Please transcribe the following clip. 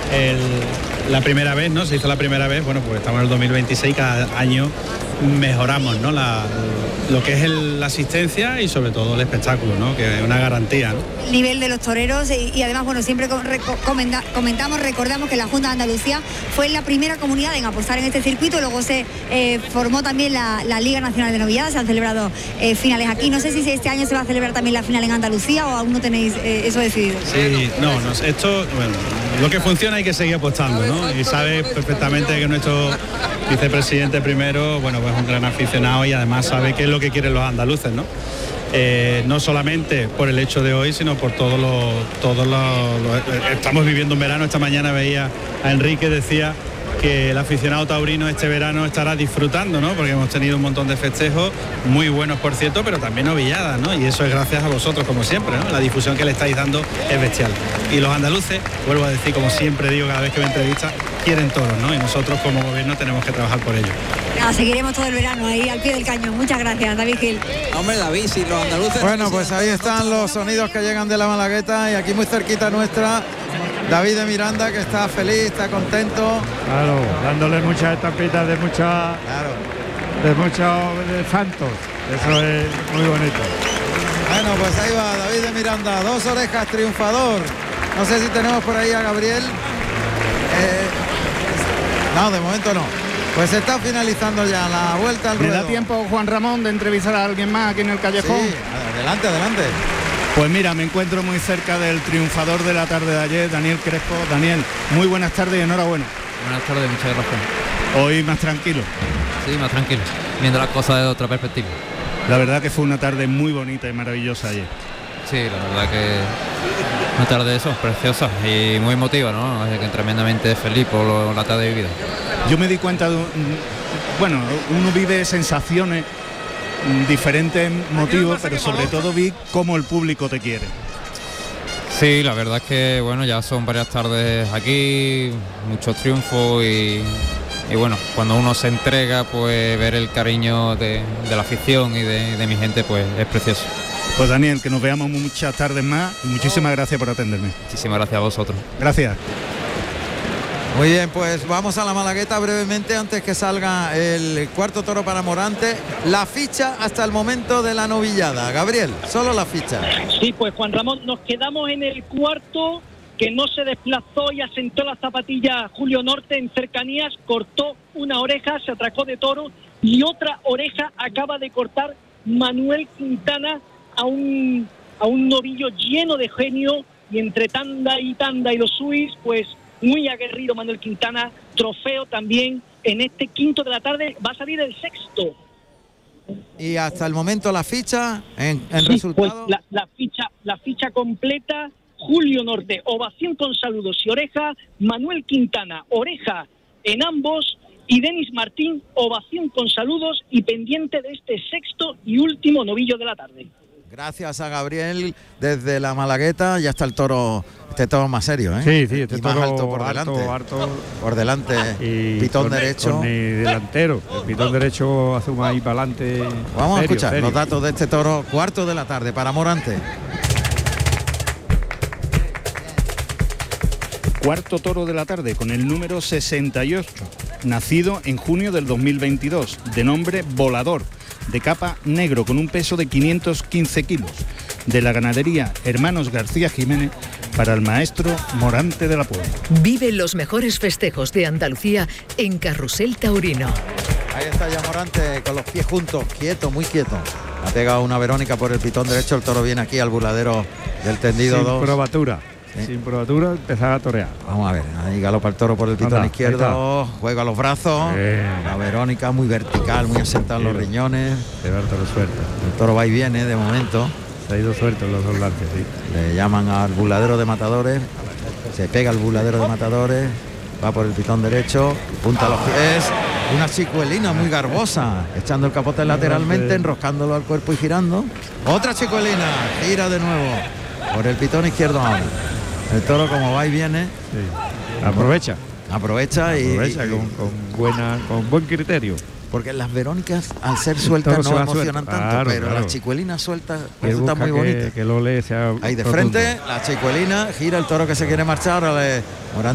la primera vez, ¿no? Se hizo la primera vez, bueno, pues estamos en el 2026, cada año mejoramos, ¿no? Lo que es la asistencia y sobre todo el espectáculo, ¿no? Que es una garantía, ¿no? El nivel de los toreros y además, bueno, siempre recordamos que la Junta de Andalucía fue la primera comunidad en apostar en este circuito, luego se formó también la Liga Nacional de Novilladas, se han celebrado finales aquí. No sé si este año se va a celebrar también la final en Andalucía o aún no tenéis eso decidido. Sí, no, esto, bueno, lo que funciona hay que seguir apostando, ¿no? Y sabe perfectamente que nuestro vicepresidente primero, bueno, pues es un gran aficionado y además sabe qué es lo que quieren los andaluces, ¿no? No solamente por el hecho de hoy, sino por todos los estamos viviendo un verano. Esta mañana veía a Enrique, decía que el aficionado taurino este verano estará disfrutando, ¿no? Porque hemos tenido un montón de festejos muy buenos, por cierto, pero también novilladas, ¿no? Y eso es gracias a vosotros, como siempre, ¿no? La difusión que le estáis dando es bestial. Y los andaluces, vuelvo a decir, como siempre digo cada vez que me entrevistan, quieren toros, ¿no? Y nosotros como gobierno tenemos que trabajar por ello. Nada, seguiremos todo el verano ahí al pie del cañón. Muchas gracias, David Gil. Hombre, David, si los andaluces... Bueno, pues ahí están los sonidos que llegan de la Malagueta y aquí muy cerquita nuestra, David de Miranda, que está feliz, está contento. Claro, dándole muchas estampitas de muchos santos. Eso es muy bonito. Bueno, pues ahí va David de Miranda, 2 orejas, triunfador. No sé si tenemos por ahí a Gabriel. No, de momento no. Pues se está finalizando ya la vuelta al ruedo. ¿Le da tiempo, Juan Ramón, de entrevistar a alguien más aquí en el callejón? Sí, adelante. Pues mira, me encuentro muy cerca del triunfador de la tarde de ayer, Daniel Crespo. Daniel, muy buenas tardes y enhorabuena. Buenas tardes, muchas gracias. Hoy más tranquilo. Sí, más tranquilo, viendo las cosas de otra perspectiva. La verdad que fue una tarde muy bonita y maravillosa ayer. Sí, la verdad que una tarde de eso, preciosa y muy emotiva, ¿no? Así que tremendamente feliz por la tarde vivida. Yo me di cuenta de, bueno, uno vive sensaciones, diferentes motivos, pero sobre todo vi cómo el público te quiere. Sí, la verdad es que bueno, ya son varias tardes aquí, muchos triunfos y bueno, cuando uno se entrega, pues ver el cariño de la afición y de mi gente, pues es precioso. Pues Daniel, que nos veamos muchas tardes más y muchísimas gracias por atenderme. Muchísimas gracias a vosotros. Gracias. Muy bien, pues vamos a la Malagueta brevemente antes que salga el cuarto toro para Morante. La ficha hasta el momento de la novillada. Gabriel, solo la ficha. Sí, pues Juan Ramón, nos quedamos en el cuarto, que no se desplazó y asentó la zapatilla Julio Norte en cercanías, cortó una oreja, se atracó de toro y otra oreja acaba de cortar Manuel Quintana a un novillo lleno de genio, y entre tanda y los suis, pues muy aguerrido Manuel Quintana, trofeo también en este quinto de la tarde, va a salir el sexto. Y hasta el momento la ficha en sí, resultado. Pues la ficha completa: Julio Norte, ovación con saludos y oreja; Manuel Quintana, oreja en ambos; y Denis Martín, ovación con saludos y pendiente de este sexto y último novillo de la tarde. Gracias a Gabriel desde la Malagueta. Ya está el toro, este toro más serio, ¿eh? Sí, este y toro más alto por delante. Harto. Por delante, y pitón derecho. Con el delantero, el pitón derecho hace un ahí para adelante. Vamos a escuchar los datos de este toro, cuarto de la tarde para Morante. Cuarto toro de la tarde con el número 68, nacido en junio del 2022, de nombre Volador, de capa negro con un peso de 515 kilos, de la ganadería Hermanos García Jiménez, para el maestro Morante de la Puebla. Vive los mejores festejos de Andalucía en Carrusel Taurino. Ahí está ya Morante con los pies juntos, quieto, muy quieto. Ha pegado una Verónica por el pitón derecho, el toro viene aquí al burladero del tendido 2. Sin probatura, empezar a torear. Vamos a ver, ahí galopa el toro por el pitón izquierdo, juega a los brazos. La Verónica muy vertical, muy asentada en los riñones. Se va el toro suelto. El toro va y viene de momento. Se ha ido suelto en los dos lances, sí. Le llaman al burladero de matadores. Se pega al burladero de matadores. Va por el pitón derecho, punta a los pies. Una chicuelina muy garbosa, echando el capote lateralmente, enroscándolo al cuerpo y girando. Otra chicuelina, gira de nuevo por el pitón izquierdo ahora. El toro, como va y viene, sí. Aprovecha con buen criterio. Porque las Verónicas, al ser sueltas, no emocionan tanto, pero las chicuelinas sueltas están muy bonitas. Que el ole sea ahí de frente, la chicuelina gira el toro que se quiere marchar. Ahora